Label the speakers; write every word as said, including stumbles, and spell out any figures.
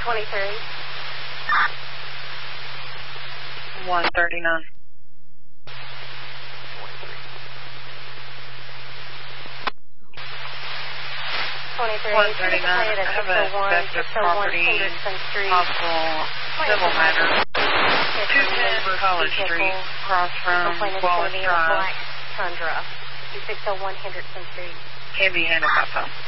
Speaker 1: twenty-three.
Speaker 2: one thirty-nine.
Speaker 1: twenty-three.
Speaker 2: one thirty-nine. I have a suspected property, possible civil matter. two ten College Street, across from Wallace Drive.
Speaker 1: Tundra. two six zero one Henderson Street.
Speaker 2: Can be handled by phone.